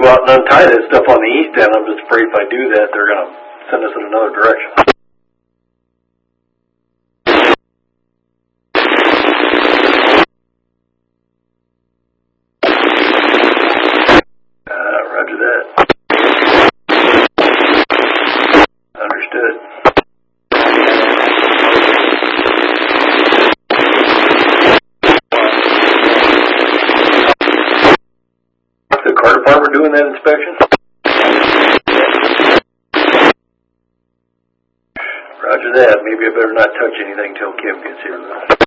go out and untie that stuff on the east end. I'm just afraid if I do that, they're going to send us in another direction. Roger that. Understood. The car department doing that inspection? Roger that. Maybe I better not touch anything till Kim gets here.